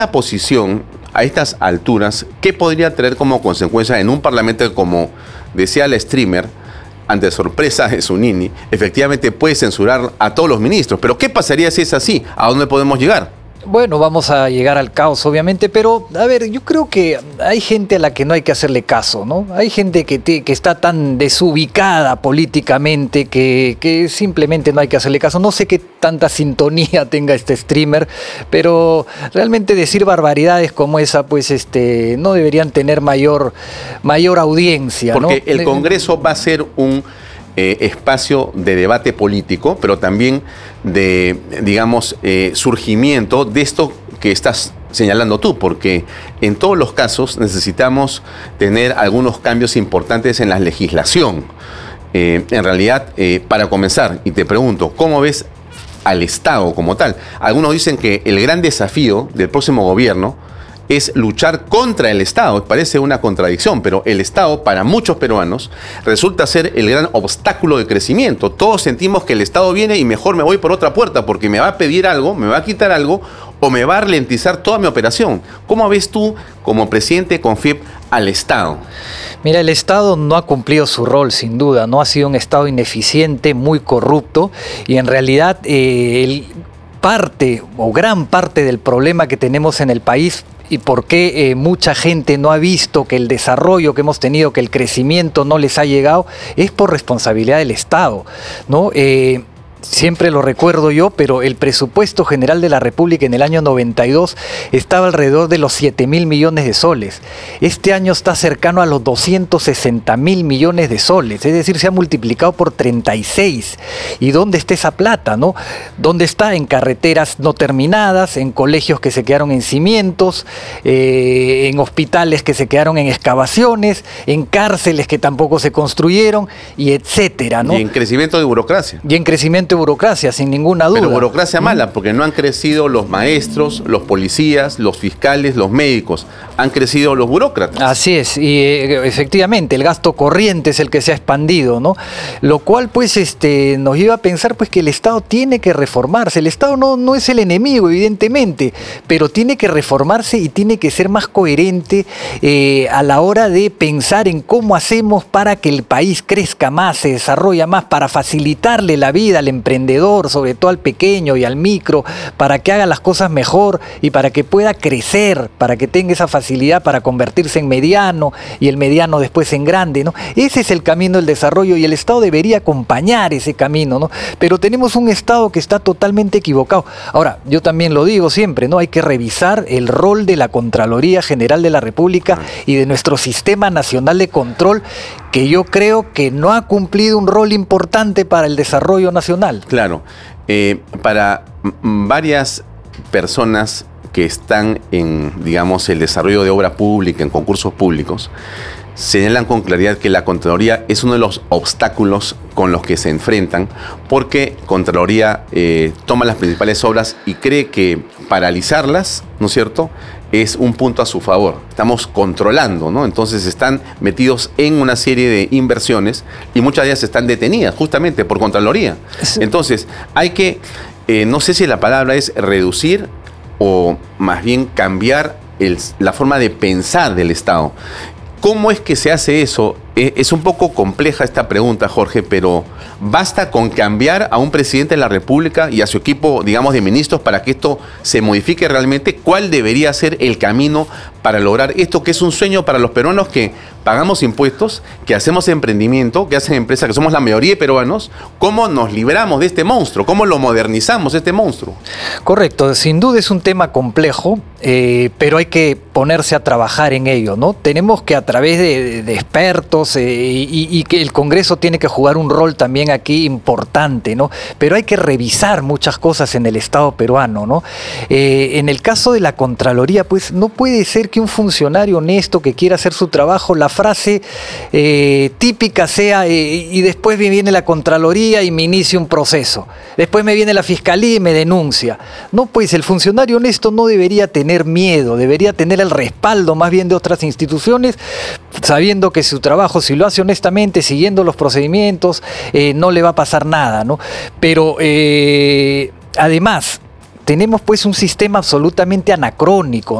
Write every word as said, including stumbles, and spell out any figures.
La posición a estas alturas, ¿qué podría traer como consecuencia en un parlamento que, como decía la streamer, ante sorpresa de Zunini, efectivamente puede censurar a todos los ministros? Pero ¿qué pasaría si es así? ¿A dónde podemos llegar? Bueno, vamos a llegar al caos, obviamente, pero, a ver, yo creo que hay gente a la que no hay que hacerle caso, ¿no? Hay gente que, te, que está tan desubicada políticamente que, que simplemente no hay que hacerle caso. No sé qué tanta sintonía tenga este streamer, pero realmente decir barbaridades como esa, pues, este, no deberían tener mayor, mayor audiencia, ¿no? Porque el Congreso va a ser un Eh, espacio de debate político, pero también de, digamos, eh, surgimiento de esto que estás señalando tú, porque en todos los casos necesitamos tener algunos cambios importantes en la legislación. Eh, en realidad, eh, para comenzar, y te pregunto, ¿cómo ves al Estado como tal? Algunos dicen que el gran desafío del próximo gobierno es luchar contra el Estado. Parece una contradicción, pero el Estado, para muchos peruanos, resulta ser el gran obstáculo de crecimiento. Todos sentimos que el Estado viene y mejor me voy por otra puerta porque me va a pedir algo, me va a quitar algo o me va a ralentizar toda mi operación. ¿Cómo ves tú, como presidente de CONFIEP, al Estado? Mira, el Estado no ha cumplido su rol, sin duda. No ha sido un Estado ineficiente, muy corrupto, y en realidad eh, el parte o gran parte del problema que tenemos en el país y por qué eh, mucha gente no ha visto que el desarrollo que hemos tenido, que el crecimiento no les ha llegado, es por responsabilidad del Estado, ¿no? Eh, Siempre lo recuerdo yo, pero el presupuesto general de la República en el año noventa y dos estaba alrededor de los siete mil millones de soles. Este año está cercano a los doscientos sesenta mil millones de soles, es decir, se ha multiplicado por treinta y seis. ¿Y dónde está esa plata, no? ¿Dónde está? En carreteras no terminadas, en colegios que se quedaron en cimientos, eh, en hospitales que se quedaron en excavaciones, en cárceles que tampoco se construyeron, y etcétera, ¿no? Y en crecimiento de burocracia. Y en crecimiento de burocracia, sin ninguna duda. Pero burocracia mala, porque no han crecido los maestros, los policías, los fiscales, los médicos. Han crecido los burócratas. Así es, y eh, efectivamente el gasto corriente es el que se ha expandido, ¿no? Lo cual, pues, este, nos lleva a pensar, pues, que el Estado tiene que reformarse. El Estado no, no es el enemigo, evidentemente, pero tiene que reformarse y tiene que ser más coherente eh, a la hora de pensar en cómo hacemos para que el país crezca más, se desarrolle más, para facilitarle la vida al emprendedor, sobre todo al pequeño y al micro, para que haga las cosas mejor y para que pueda crecer, para que tenga esa facilidad para convertirse en mediano y el mediano después en grande, ¿no? Ese es el camino del desarrollo y el Estado debería acompañar ese camino, ¿no? Pero tenemos un Estado que está totalmente equivocado. Ahora, yo también lo digo siempre, ¿no? Hay que revisar el rol de la Contraloría General de la República y de nuestro Sistema Nacional de Control, que yo creo que no ha cumplido un rol importante para el desarrollo nacional. Claro, eh, para varias personas que están en, digamos, el desarrollo de obra pública, en concursos públicos, señalan con claridad que la Contraloría es uno de los obstáculos con los que se enfrentan, porque Contraloría eh, toma las principales obras y cree que paralizarlas, ¿no es cierto?, es un punto a su favor. Estamos controlando, ¿no? Entonces están metidos en una serie de inversiones y muchas de ellas están detenidas justamente por Contraloría. Entonces hay que, eh, no sé si la palabra es reducir o más bien cambiar el, la forma de pensar del Estado. ¿Cómo es que se hace eso? Eh, es un poco compleja esta pregunta, Jorge, pero ¿basta con cambiar a un presidente de la República y a su equipo, digamos, de ministros para que esto se modifique realmente? ¿Cuál debería ser el camino para lograr esto, que es un sueño para los peruanos que pagamos impuestos, que hacemos emprendimiento, que hacen empresas, que somos la mayoría de peruanos? ¿Cómo nos libramos de este monstruo? ¿Cómo lo modernizamos, este monstruo? Correcto, sin duda es un tema complejo, eh, pero hay que ponerse a trabajar en ello, ¿no? Tenemos que, a través de, de expertos, eh, y, y que el Congreso tiene que jugar un rol también aquí importante, ¿no? Pero hay que revisar muchas cosas en el Estado peruano, ¿no? Eh, en el caso de la Contraloría, pues no puede ser que un funcionario honesto que quiera hacer su trabajo, la frase eh, típica sea eh, y después me viene la Contraloría y me inicia un proceso, después me viene la Fiscalía y me denuncia. No, pues el funcionario honesto no debería tener miedo, debería tener el respaldo más bien de otras instituciones, sabiendo que su trabajo, si lo hace honestamente, siguiendo los procedimientos, eh, no le va a pasar nada, ¿no? Pero eh, además, tenemos pues un sistema absolutamente anacrónico.